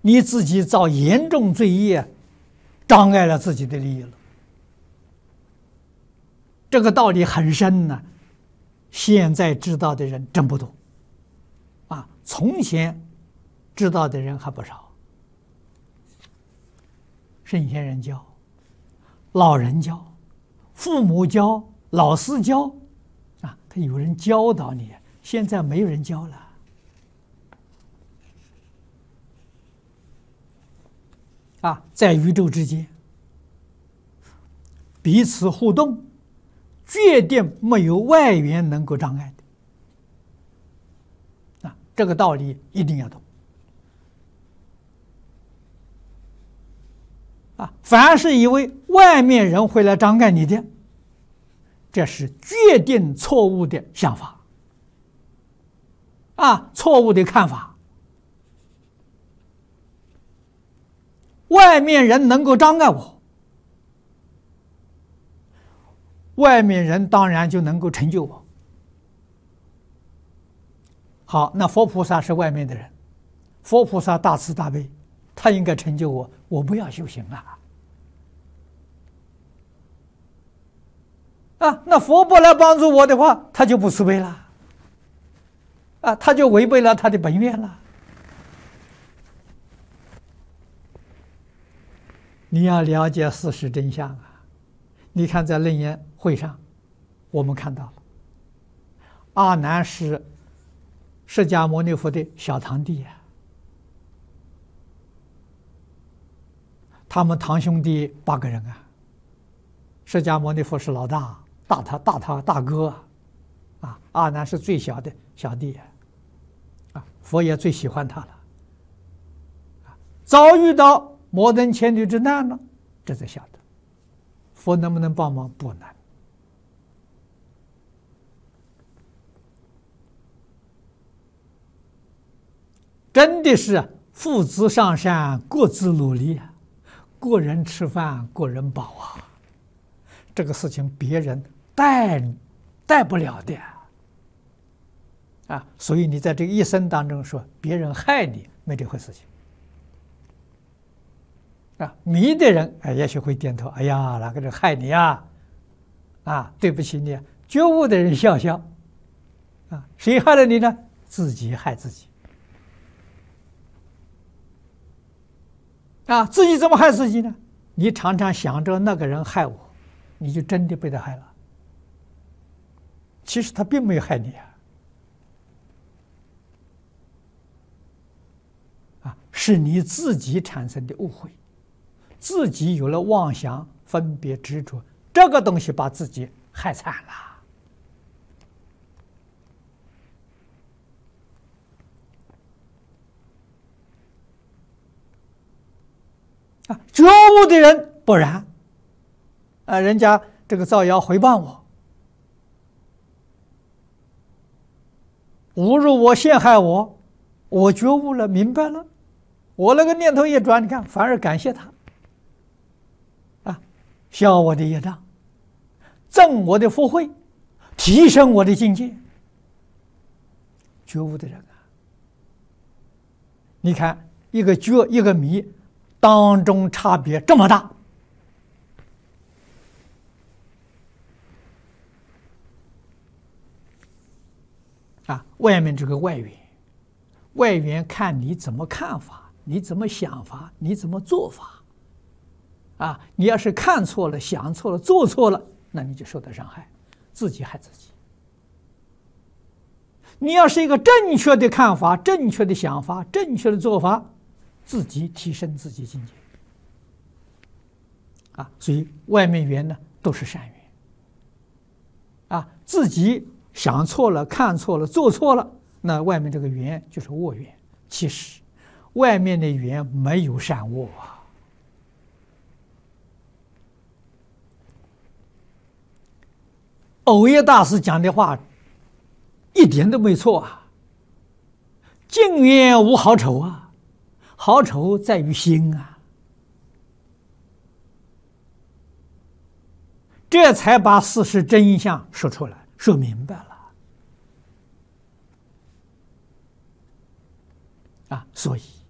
你自己造严重罪业，障碍了自己的利益了。这个道理很深呢，现在知道的人真不多，啊，从前知道的人还不少。圣贤人教，老人教，父母教，老师教，啊，他有人教导你，现在没有人教了。啊，在宇宙之间，彼此互动，决定没有外缘能够障碍的。啊，这个道理一定要懂。啊，凡是以为外面人会来障碍你的，这是决定错误的想法，啊，错误的看法。外面人能够障碍我，外面人当然就能够成就我。好，那佛菩萨是外面的人，佛菩萨大慈大悲，他应该成就我，我不要修行啊！啊，那佛不来帮助我的话，他就不慈悲了，啊，他就违背了他的本愿了。你要了解事实真相啊！你看，在楞严会上，我们看到了阿难是释迦牟尼佛的小堂弟啊，他们堂兄弟8个人啊，释迦牟尼佛是老大，大哥啊，阿难是最小的小弟啊，佛也最喜欢他了。遭遇到摩登千女之难了，这才晓得佛能不能帮忙？不能。真的是父子上山，各自努力啊，个人吃饭，个人饱啊。这个事情别人带不了的啊，所以你在这个一生当中说别人害你，没这回事情。啊，迷的人也许会点头，哎呀，哪个人害你呀？啊，对不起你。觉悟的人笑笑，啊，谁害了你呢？自己害自己。啊，自己怎么害自己呢？你常常想着那个人害我，你就真的被他害了。其实他并没有害你啊，是你自己产生的误会。自己有了妄想、分别、执着，这个东西把自己害惨了。啊，觉悟的人不然，啊，人家这个造谣诽谤我，侮辱我、陷害我，我觉悟了，明白了，我那个念头一转，你看，反而感谢他。消我的业障，增我的福慧，提升我的境界。觉悟的人啊，你看一个觉一个迷当中差别这么大啊！外面这个外缘，外缘看你怎么看法，你怎么想法，你怎么做法。啊，你要是看错了、想错了、做错了，那你就受到伤害，自己害自己。你要是一个正确的看法、正确的想法、正确的做法，自己提升自己境界。啊，所以外面缘呢都是善缘。啊，自己想错了、看错了、做错了，那外面这个缘就是恶缘。其实，外面的缘没有善恶啊。藕耶大师讲的话一点都没错啊！净缘无好丑啊，好丑在于心啊。这才把事实真相说出来，说明白了啊！所以